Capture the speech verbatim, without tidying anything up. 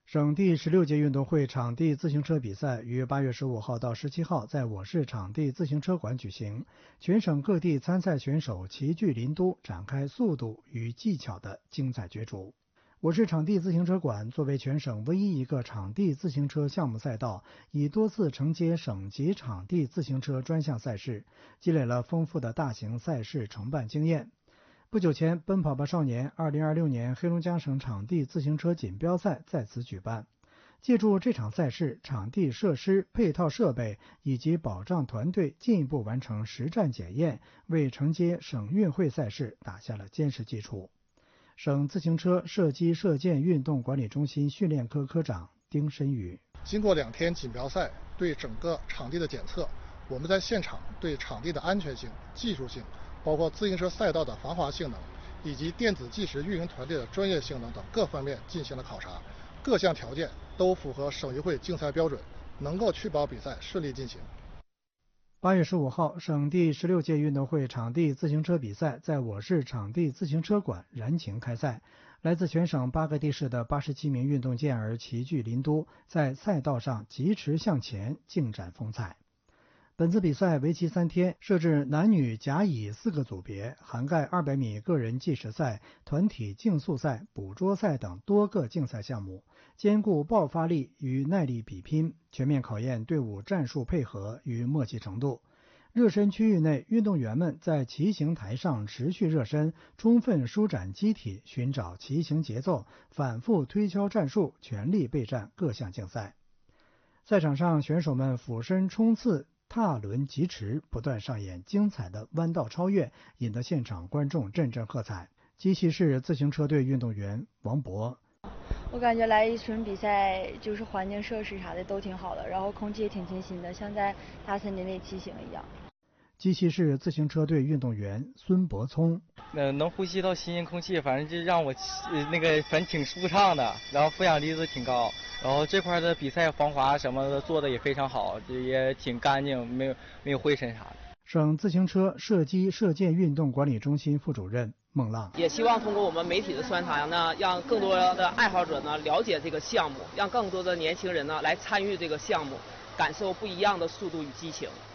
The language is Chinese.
省第十六届运动会场地自行车比赛于八月十五号到十七号在我市场地自行车馆举行，全省各地参赛选手齐聚林都，展开速度与技巧的精彩角逐。我市场地自行车馆作为全省唯一一个场地自行车项目赛道，已多次承接省级场地自行车专项赛事，积累了丰富的大型赛事承办经验。不久前，奔跑吧少年二零二六年黑龙江省场地自行车锦标赛在此举办。借助这场赛事，场地设施、配套设备以及保障团队进一步完成实战检验，为承接省运会赛事打下了坚实基础。省自行车射击射箭运动管理中心训练科科长丁申宇： 经过两天锦标赛对整个场地的检测，我们在现场对场地的安全性、技术性，包括自行车赛道的防滑性能，以及电子计时运营团队的专业性能等各方面进行了考察，各项条件都符合省运会竞赛标准，能够确保比赛顺利进行。 八月十五号，省第十六届运动会场地自行车比赛在我市场地自行车馆燃情开赛，来自全省八个地市的八十七名运动健儿齐聚林都，在赛道上疾驰向前，竞展风采。本次比赛为期三天，设置男女甲乙四个组别，涵盖二百米个人计时赛、团体竞速赛、捕捉赛等多个竞赛项目，兼顾爆发力与耐力比拼，全面考验队伍战术配合与默契程度。热身区域内，运动员们在骑行台上持续热身，充分舒展机体，寻找骑行节奏，反复推敲战术，全力备战各项竞赛。赛场上，选手们俯身冲刺、踏轮疾驰，不断上演精彩的弯道超越，引得现场观众阵阵喝彩。机器式自行车队运动员王博： 我感觉来一村比赛，就是环境设施啥的都挺好的，然后空气也挺清新的，像在大森林里骑行一样。 机器式自行车队运动员孙博聪： 呃，能呼吸到新鲜空气，反正就让我、呃、那个反正挺舒畅的，然后负氧离子挺高，然后这块的比赛防滑什么的做的也非常好，也挺干净，没有没有灰尘啥的。 省自行车射击射箭运动管理中心副主任孟浪： 也希望通过我们媒体的宣传呢，让更多的爱好者呢了解这个项目，让更多的年轻人呢来参与这个项目，感受不一样的速度与激情。